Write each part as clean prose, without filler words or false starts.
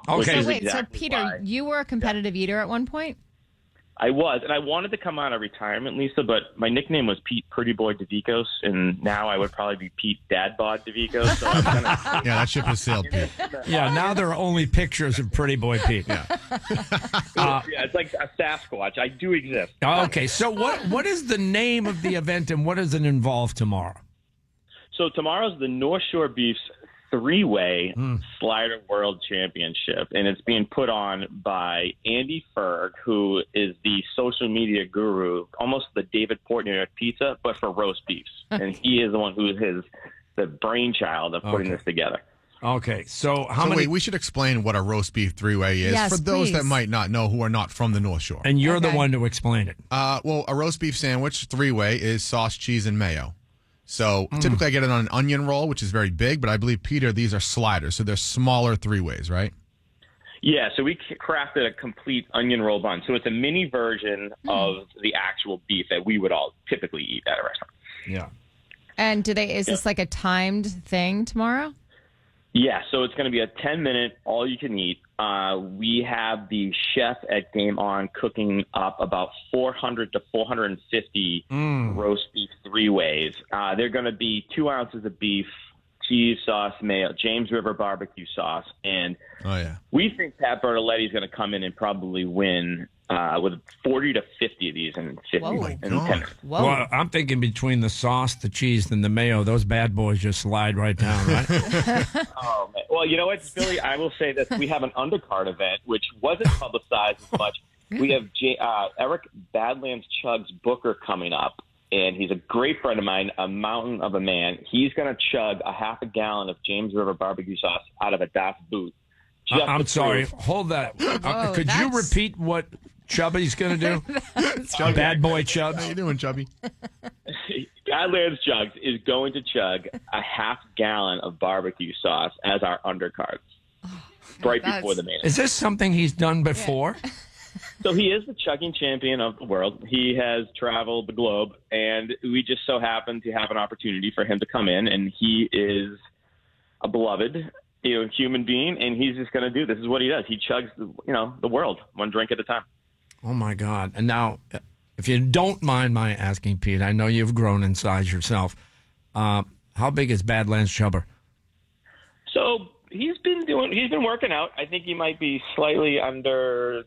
Okay. So wait, exactly Peter, why. you were a competitive eater at one point? I was, and I wanted to come out of retirement, Lisa, but my nickname was Pete Pretty Boy DeVicos, and now I would probably be Pete Dad Bod DeVicos. So I'm gonna, Yeah, that ship has sailed, Pete. Yeah, now there are only pictures of Pretty Boy Pete. Yeah. yeah, it's like a Sasquatch. I do exist. Okay, so what is the name of the event and what does it involve tomorrow? So tomorrow's the North Shore Beefs three-way Slider World Championship, and it's being put on by Andy Ferg, who is the social media guru, almost the David Portnoy of pizza, but for roast beefs. And he is the one who is the brainchild of putting this together. Okay, so Wait, we should explain what a roast beef three-way is Yes, for those please. that might not know who are not from the North Shore. And you're the Okay. one to explain it. Well, a roast beef sandwich three-way is sauce, cheese, and mayo. So typically I get it on an onion roll, which is very big, but I believe, Peter, these are sliders. So they're smaller three-ways, right? Yeah, so we crafted a complete onion roll bun. So it's a mini version of the actual beef that we would all typically eat at a restaurant. Yeah. And is this like a timed thing tomorrow? Yeah, so it's going to be a 10-minute, all-you-can-eat. We have the chef at Game On cooking up about 400 to 450 roast beef three-ways. They're going to be 2 ounces of beef, cheese, sauce, mayo, James River barbecue sauce, and we think Pat Bertoletti is going to come in and probably win with 40 to 50 of these in 50 Whoa. in 10 minutes. Whoa. Well, I'm thinking between the sauce, the cheese, and the mayo, those bad boys just slide right down, right? Oh, man. Well, you know what, Billy? I will say that we have an undercard event, which wasn't publicized as much. We have Eric Badlands Chugs Booker coming up, and he's a great friend of mine, a mountain of a man. He's going to chug a half a gallon of James River barbecue sauce out of a Das Boot. I'm sorry. Hold that. Whoa, Could you that's- repeat what Chubby's going to do? Bad boy Chubbs. How you doing, Chubby? Badlands Chugs is going to chug a half gallon of barbecue sauce as our undercards right before the main event. Is this something he's done before? So he is the chugging champion of the world. He has traveled the globe, and we just so happened to have an opportunity for him to come in, and he is a beloved human being, and he's just going to do this. Is what he does. He chugs the world one drink at a time. Oh, my God. And now, if you don't mind my asking, Pete, I know you've grown in size yourself. How big is Badlands Chubber? So he's been working out. I think he might be slightly under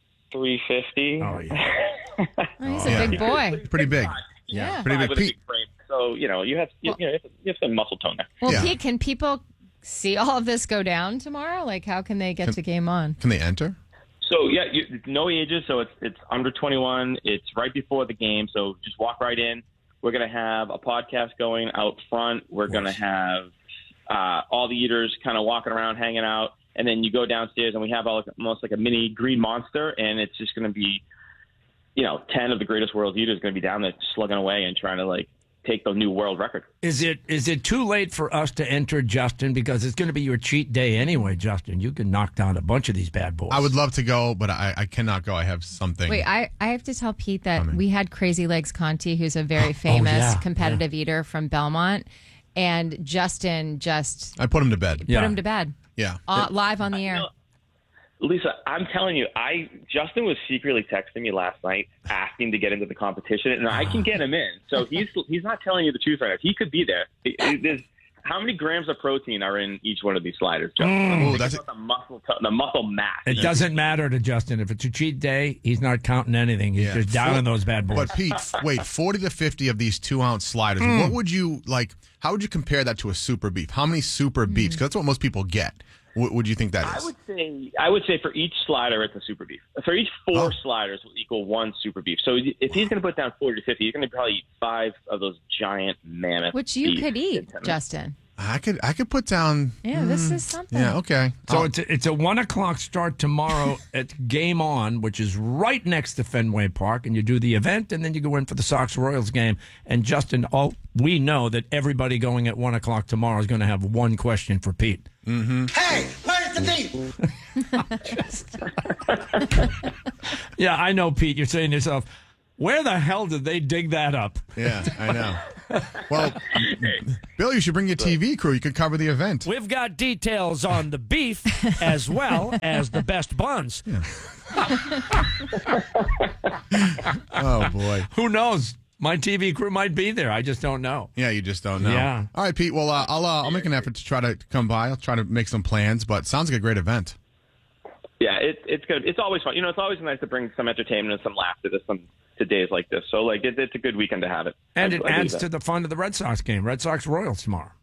350. Oh, yeah. He's a big boy. Pretty big. Yeah. Pretty big. With a Pete, big frame. So you have some muscle tone there. Well, Yeah. Pete, can people see all of this go down tomorrow? Like, how can they get to Game On? can they enter? So no ages. So it's under 21. It's right before the game. So just walk right in. We're going to have a podcast going out front. We're going to have all the eaters kind of walking around, hanging out, and then you go downstairs and we have almost like a mini green monster, and it's just going to be 10 of the greatest world eaters going to be down there slugging away and trying to take the new world record. Is it too late for us to enter, Justin? Because it's going to be your cheat day anyway, Justin. You can knock down a bunch of these bad boys. I would love to go, but I cannot go. I have something. Wait, I have to tell Pete that we had Crazy Legs Conti, who's a very famous competitive eater from Belmont, and Justin just I put him to bed. put him to bed. Yeah. Live on the air. Lisa, I'm telling you, Justin was secretly texting me last night asking to get into the competition, and I can get him in. So he's not telling you the truth right now. He could be there. How many grams of protein are in each one of these sliders, Justin? Ooh, that's the muscle mass. It doesn't matter to Justin. If it's a cheat day, he's not counting anything. He's just down on those bad boys. But Pete, wait, 40 to 50 of these 2-ounce sliders. What would you how would you compare that to a super beef? How many super beefs? Because that's what most people get. What would you think that is? I would say for each slider, it's a super beef. For each 4 sliders will equal 1 super beef. So if he's going to put down 40 to 50, he's going to probably eat 5 of those giant mammoth Which you beef could in eat, 10 minutes. Justin. I could put down. Yeah, this is something. Yeah, okay. So it's a 1:00 start tomorrow at Game On, which is right next to Fenway Park, and you do the event, and then you go in for the Sox Royals game. And Justin, we know that everybody going at 1:00 tomorrow is going to have one question for Pete. Mm-hmm. Hey, where's the beef? Yeah, I know, Pete. You're saying to yourself, Where the hell did they dig that up? Yeah, I know. Well, Bill, you should bring your TV crew. You could cover the event. We've got details on the beef as well as the best buns. Yeah. Oh, boy. Who knows? My TV crew might be there. I just don't know. Yeah, you just don't know. Yeah. All right, Pete. Well, I'll make an effort to try to come by. I'll try to make some plans, but sounds like a great event. Yeah, it's good. It's always fun. It's always nice to bring some entertainment and some laughter to days like this. So, it's a good weekend to have it. And it adds to the fun of the Red Sox game. Red Sox Royals tomorrow.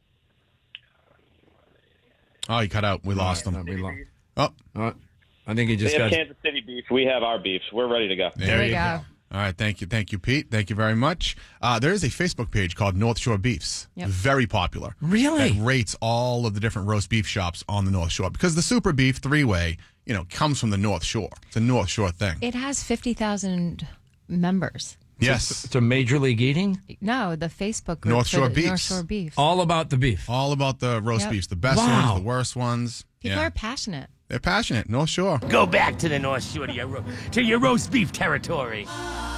Oh, he cut out. We lost him. I think he just they have got Kansas City beef. We have our beefs. We're ready to go. There we go. All right, thank you, Pete. Thank you very much. There is a Facebook page called North Shore Beefs. Yep. Very popular. Really? That rates all of the different roast beef shops on the North Shore because the Super Beef three-way, comes from the North Shore. It's a North Shore thing. It has 50,000 members. Yes. It's a Major League Eating? No, the Facebook group North Shore for Beefs. North Shore Beef. All about the beef. All about the roast beefs. The best Wow. ones, the worst ones. People Yeah. are passionate. They're passionate. North Shore. Go back to the North Shore to your roast beef territory.